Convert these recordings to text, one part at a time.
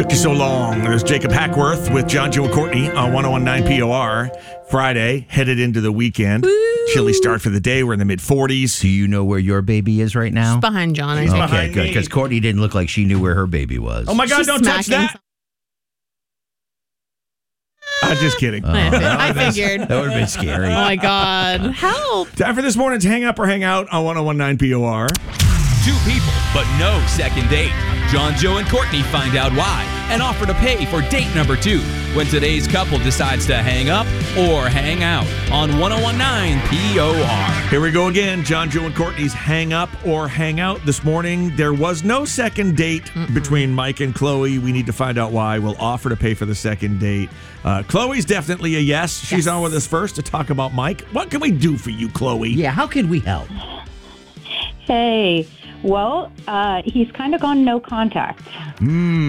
took you so long? There's Jacob Hackworth with John, Joe, and Courtney on 101.9 POR. Friday, headed into the weekend. Woo! Chilly start for the day. We're in the mid-40s. Do you know where your baby is right now? She's behind John, I He's think. behind Okay, good, me. because Courtney didn't look like she knew where her baby was. Oh, my God, She's don't touch smacking that. Just kidding. I figured. That would have been scary. Oh, my God. Help. Time for this morning's Hang Up or Hang Out on 101.9 POR. Two people, but no second date. John, Joe, and Courtney find out why and offer to pay for date number 2 when today's couple decides to hang up or hang out on 101.9 POR. Here we go again. John, Joe, and Courtney's Hang Up or Hang Out this morning. There was no second date between Mike and Chloe. We need to find out why. We'll offer to pay for the second date. Chloe's definitely a yes. She's on with us first to talk about Mike. What can we do for you, Chloe? Yeah, how can we help? Hey, well, he's kind of gone no contact. Oh.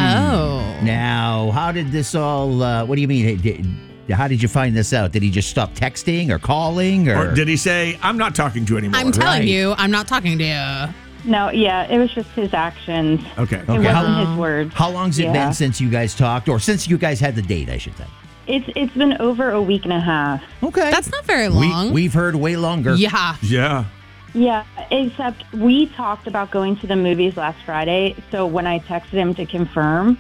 Now, how did this all, what do you mean? How did you find this out? Did he just stop texting or calling? Or did he say, I'm not talking to you anymore? I'm telling Right. you, I'm not talking to you. No, yeah, it was just his actions. Okay. It wasn't his words. How long's it Yeah. been since you guys talked? Or since you guys had the date, I should say. It's been over a week and a half. Okay. That's not very long. We've heard way longer. Yeah. Yeah. Yeah, except we talked about going to the movies last Friday, so when I texted him to confirm,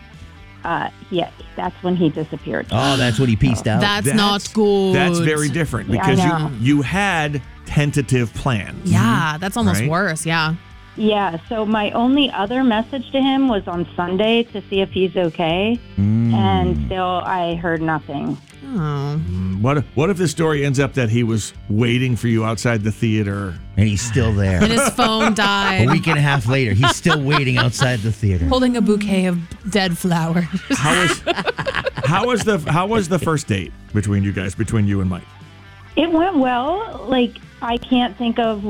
that's when he disappeared. Oh, that's when he pieced out. That's not good. That's very different Yeah, I because know. you had tentative plans. Yeah, that's almost Right? worse. Yeah. Yeah, so my only other message to him was on Sunday to see if he's okay, and still I heard nothing. Oh. What if the story ends up that he was waiting for you outside the theater? And he's still there. And his phone A died. week and a half later, he's still waiting outside the theater. Holding a bouquet of dead flowers. How was the first date between you guys, between you and Mike? It went well. Like, I can't think of,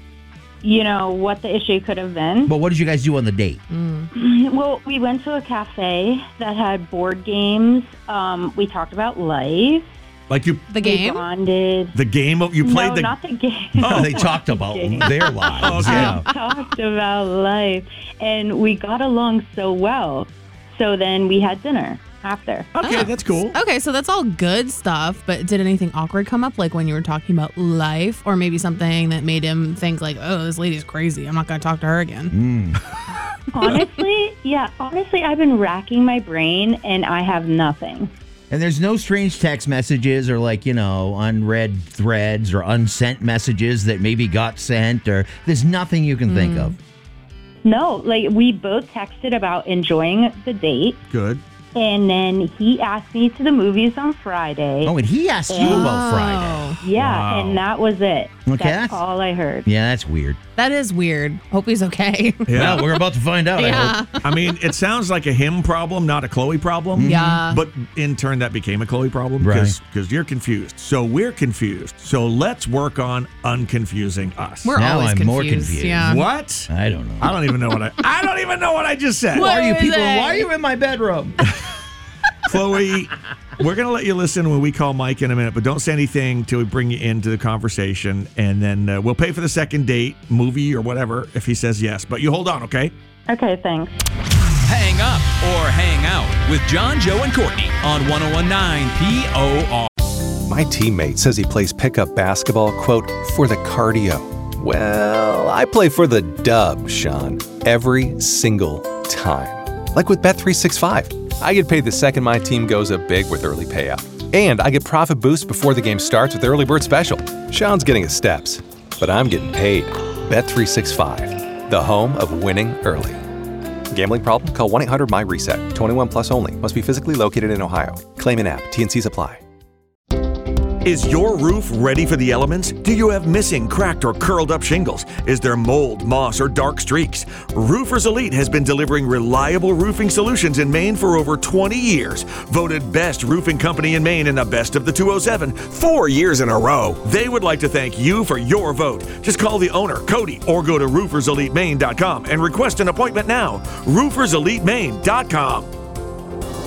what the issue could have been. But what did you guys do on the date? Well, we went to a cafe that had board games. We talked about life. Like you, The game? We bonded. the game of you played No, the. not the game. Oh, they talked about their lives. Okay. Yeah. Talked about life, and we got along so well. So then we had dinner after. Okay, that's cool. Okay, so that's all good stuff, but did anything awkward come up, like when you were talking about life, or maybe something that made him think like, oh, this lady's crazy, I'm not going to talk to her again? Honestly, I've been racking my brain, and I have nothing. And there's no strange text messages or unread threads or unsent messages that maybe got sent, or there's nothing you can think of. No, we both texted about enjoying the date, Good. and then he asked me to the movies on Friday. Oh, and he asked you about Friday. Yeah, Wow. and that was it. Okay, That's all I heard. Yeah, that's weird. That is weird. Hope he's okay. Yeah. Well, we're about to find out. I Yeah. hope. I mean, it sounds like a him problem, not a Chloe problem. Yeah. But in turn, that became a Chloe problem Right. because you're confused. So we're confused. So let's work on unconfusing us. We're Now always I'm confused. more confused. Yeah. What? I don't know. I don't even know what I don't even know what I just said. Why are you Where people? is it? Why are you in my bedroom? Chloe, we're going to let you listen when we call Mike in a minute, but don't say anything till we bring you into the conversation, and then we'll pay for the second date, movie or whatever, if he says yes. But you hold on, okay? Okay, thanks. Hang up or hang out with John, Joe, and Courtney on 101.9 POR. My teammate says he plays pickup basketball, quote, for the cardio. Well, I play for the dub, Sean, every single time. Like with Bet365. I get paid the second my team goes up big with early payout. And I get profit boost before the game starts with Early Bird Special. Sean's getting his steps, but I'm getting paid. Bet365, the home of winning early. Gambling problem? Call 1-800-MY-RESET. 21 plus only. Must be physically located in Ohio. Claim in app. T&Cs apply. Is your roof ready for the elements? Do you have missing, cracked, or curled up shingles? Is there mold, moss, or dark streaks? Roofers Elite has been delivering reliable roofing solutions in Maine for over 20 years. Voted best roofing company in Maine in the Best of the 207 4 years in a row. They would like to thank you for your vote. Just call the owner, Cody, or go to rooferselitemaine.com and request an appointment now. rooferselitemaine.com.